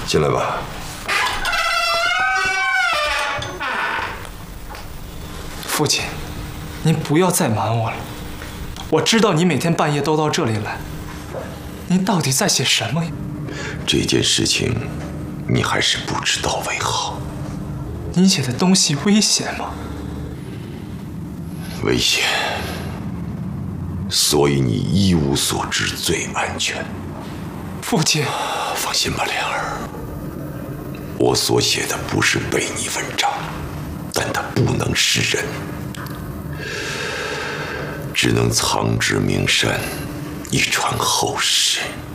进来吧。 父亲，您不要再瞒我了。我知道你每天半夜都到这里来，您到底在写什么呀？ 这件事情，你还是不知道为好。 您写的东西危险吗？ 危险，所以你一无所知最安全。 父亲， 放心吧，莲儿。我所写的不是悖逆文章，但它不能示人，只能藏之名山，以传后世。